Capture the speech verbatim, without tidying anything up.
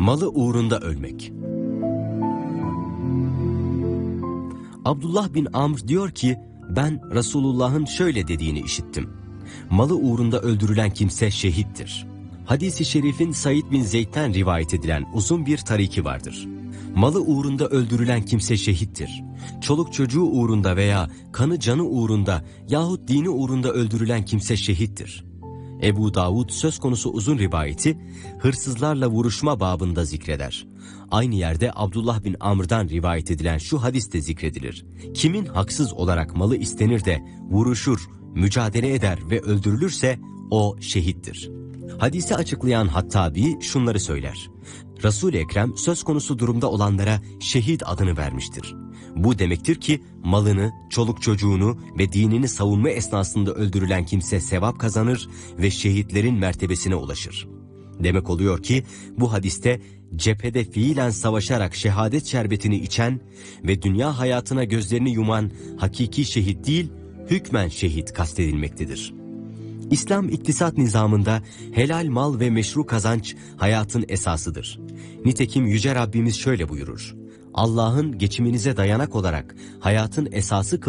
Malı uğrunda ölmek. Abdullah bin Amr diyor ki, ben Resulullah'ın şöyle dediğini işittim. Malı uğrunda öldürülen kimse şehittir. Hadis-i şerifin Said bin Zeyd'den rivayet edilen uzun bir tariki vardır. Malı uğrunda öldürülen kimse şehittir. Çoluk çocuğu uğrunda veya kanı canı uğrunda yahut dini uğrunda öldürülen kimse şehittir. Ebu Davud söz konusu uzun rivayeti hırsızlarla vuruşma babında zikreder. Aynı yerde Abdullah bin Amr'dan rivayet edilen şu hadis de zikredilir. Kimin haksız olarak malı istenir de vuruşur, mücadele eder ve öldürülürse o şehittir. Hadisi açıklayan Hattabi şunları söyler. Resul-i Ekrem söz konusu durumda olanlara şehit adını vermiştir. Bu demektir ki malını, çoluk çocuğunu ve dinini savunma esnasında öldürülen kimse sevap kazanır ve şehitlerin mertebesine ulaşır. Demek oluyor ki bu hadiste cephede fiilen savaşarak şehadet şerbetini içen ve dünya hayatına gözlerini yuman hakiki şehit değil, hükmen şehit kastedilmektedir. İslam iktisat nizamında helal mal ve meşru kazanç hayatın esasıdır. Nitekim Yüce Rabbimiz şöyle buyurur. Allah'ın geçiminize dayanak olarak hayatın esası